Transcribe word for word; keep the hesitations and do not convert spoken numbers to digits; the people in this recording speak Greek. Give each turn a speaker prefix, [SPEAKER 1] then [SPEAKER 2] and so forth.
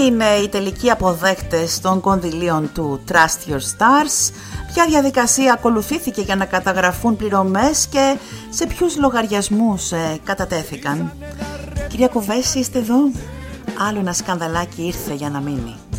[SPEAKER 1] είναι οι τελικοί αποδέκτες των κονδυλίων του Trust Your Stars, ποια διαδικασία ακολουθήθηκε για να καταγραφούν πληρωμές και σε ποιους λογαριασμούς ε, κατατέθηκαν. Κυρία Κοβέση, είστε εδώ? Άλλο ένα σκανδαλάκι ήρθε για να μείνει.